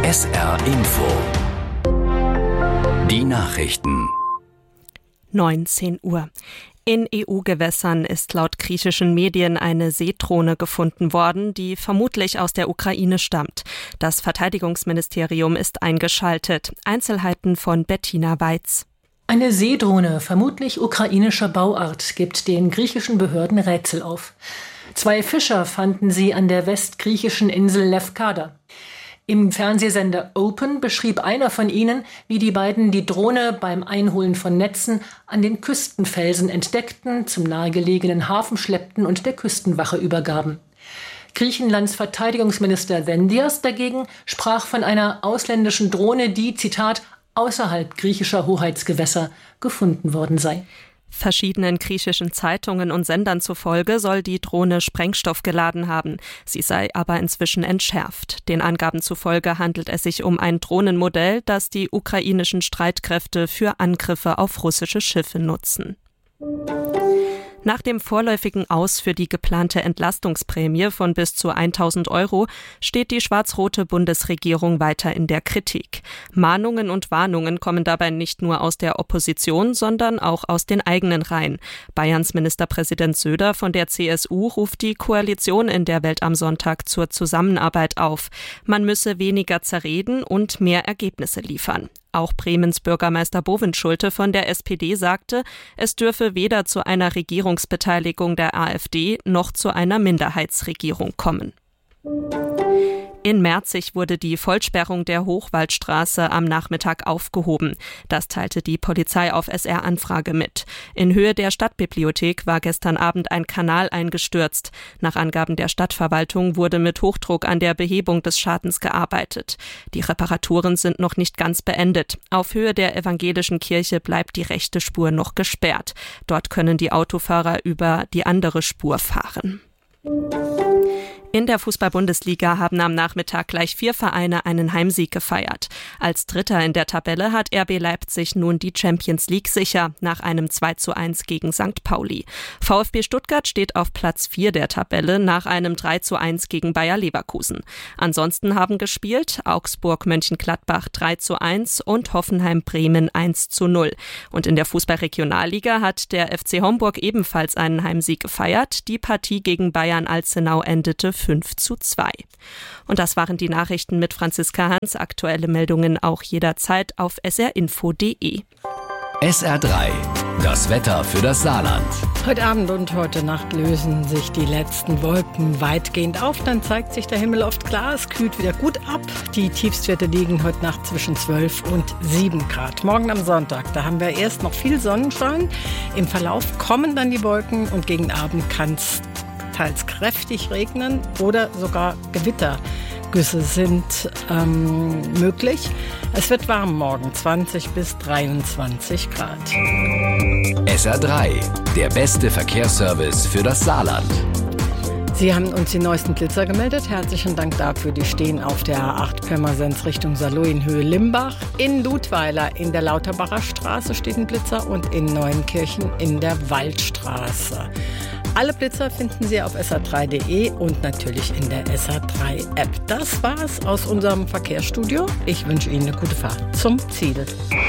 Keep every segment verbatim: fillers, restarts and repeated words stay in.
S R Info. Die Nachrichten. neunzehn Uhr. In E U-Gewässern ist laut griechischen Medien eine Seedrohne gefunden worden, die vermutlich aus der Ukraine stammt. Das Verteidigungsministerium ist eingeschaltet. Einzelheiten von Bettina Weiz. Eine Seedrohne, vermutlich ukrainischer Bauart, gibt den griechischen Behörden Rätsel auf. Zwei Fischer fanden sie an der westgriechischen Insel Lefkada. Im Fernsehsender Open beschrieb einer von ihnen, wie die beiden die Drohne beim Einholen von Netzen an den Küstenfelsen entdeckten, zum nahegelegenen Hafen schleppten und der Küstenwache übergaben. Griechenlands Verteidigungsminister Vendias dagegen sprach von einer ausländischen Drohne, die, Zitat, außerhalb griechischer Hoheitsgewässer gefunden worden sei. Verschiedenen griechischen Zeitungen und Sendern zufolge soll die Drohne Sprengstoff geladen haben. Sie sei aber inzwischen entschärft. Den Angaben zufolge handelt es sich um ein Drohnenmodell, das die ukrainischen Streitkräfte für Angriffe auf russische Schiffe nutzen. Nach dem vorläufigen Aus für die geplante Entlastungsprämie von bis zu tausend Euro steht die schwarz-rote Bundesregierung weiter in der Kritik. Mahnungen und Warnungen kommen dabei nicht nur aus der Opposition, sondern auch aus den eigenen Reihen. Bayerns Ministerpräsident Söder von der C S U ruft die Koalition in der Welt am Sonntag zur Zusammenarbeit auf. Man müsse weniger zerreden und mehr Ergebnisse liefern. Auch Bremens Bürgermeister Bovenschulte von der S P D sagte, es dürfe weder zu einer Regierungsbeteiligung der AfD noch zu einer Minderheitsregierung kommen. In Merzig wurde die Vollsperrung der Hochwaldstraße am Nachmittag aufgehoben. Das teilte die Polizei auf S R-Anfrage mit. In Höhe der Stadtbibliothek war gestern Abend ein Kanal eingestürzt. Nach Angaben der Stadtverwaltung wurde mit Hochdruck an der Behebung des Schadens gearbeitet. Die Reparaturen sind noch nicht ganz beendet. Auf Höhe der evangelischen Kirche bleibt die rechte Spur noch gesperrt. Dort können die Autofahrer über die andere Spur fahren. In der Fußball-Bundesliga haben am Nachmittag gleich vier Vereine einen Heimsieg gefeiert. Als Dritter in der Tabelle hat R B Leipzig nun die Champions League sicher, nach einem zwei zu eins gegen Sankt Pauli. VfB Stuttgart steht auf Platz vier der Tabelle nach einem drei zu eins gegen Bayer Leverkusen. Ansonsten haben gespielt Augsburg-Mönchengladbach drei zu eins und Hoffenheim-Bremen eins zu null. Und in der Fußball-Regionalliga hat der F C Homburg ebenfalls einen Heimsieg gefeiert. Die Partie gegen Bayern-Alzenau endete fünf zu zwei. Und das waren die Nachrichten mit Franziska Hans. Aktuelle Meldungen auch jederzeit auf s r info punkt d e. S R drei, das Wetter für das Saarland. Heute Abend und heute Nacht lösen sich die letzten Wolken weitgehend auf. Dann zeigt sich der Himmel oft klar, es kühlt wieder gut ab. Die Tiefstwerte liegen heute Nacht zwischen zwölf und sieben Grad. Morgen am Sonntag, da haben wir erst noch viel Sonnenschein. Im Verlauf kommen dann die Wolken und gegen Abend kann es teils kräftig regnen oder sogar Gewittergüsse sind ähm, möglich. Es wird warm morgen, zwanzig bis dreiundzwanzig Grad. S R drei, der beste Verkehrsservice für das Saarland. Sie haben uns die neuesten Blitzer gemeldet. Herzlichen Dank dafür. Die stehen auf der A acht Pirmasens Richtung Saarlouis in Höhe Limbach. In Ludweiler in der Lauterbacher Straße steht ein Blitzer und in Neuenkirchen in der Waldstraße. Alle Blitzer finden Sie auf s r drei punkt d e und natürlich in der S R drei App. Das war's aus unserem Verkehrsstudio. Ich wünsche Ihnen eine gute Fahrt zum Ziel.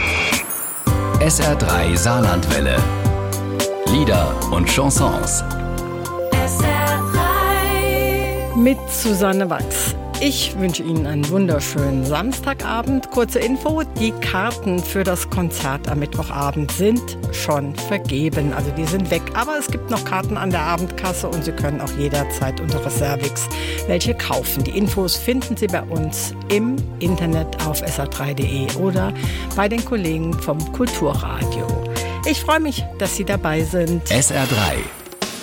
S R drei Saarlandwelle. Lieder und Chansons. S R drei mit Susanne Wachs. Ich wünsche Ihnen einen wunderschönen Samstagabend. Kurze Info, die Karten für das Konzert am Mittwochabend sind schon vergeben. Also die sind weg, aber es gibt noch Karten an der Abendkasse und Sie können auch jederzeit unter Reservix welche kaufen. Die Infos finden Sie bei uns im Internet auf s r drei punkt d e oder bei den Kollegen vom Kulturradio. Ich freue mich, dass Sie dabei sind. S R drei